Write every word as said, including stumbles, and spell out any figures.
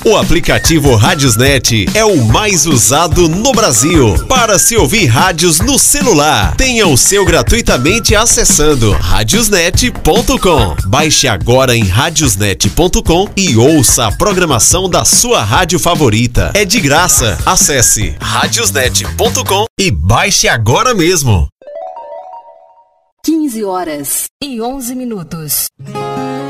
O aplicativo Radiosnet é o mais usado no Brasil para se ouvir rádios no celular. Tenha o seu gratuitamente acessando radiosnet ponto com. Baixe agora em radiosnet ponto com e ouça a programação da sua rádio favorita. É de graça. Acesse radiosnet ponto com e baixe agora mesmo. quinze horas e onze minutos.